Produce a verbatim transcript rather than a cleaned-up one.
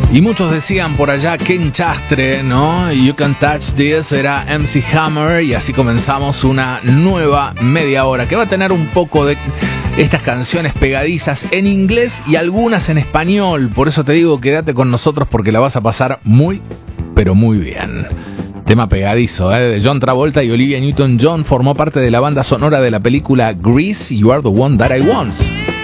Y muchos decían por allá, qué enchastre, ¿no? You Can Touch This era M C Hammer, y así comenzamos una nueva media hora que va a tener un poco de estas canciones pegadizas en inglés y algunas en español. Por eso te digo, quédate con nosotros porque la vas a pasar muy, pero muy bien. Tema pegadizo, ¿eh? De John Travolta y Olivia Newton-John, formó parte de la banda sonora de la película Grease, You Are the One That I Want.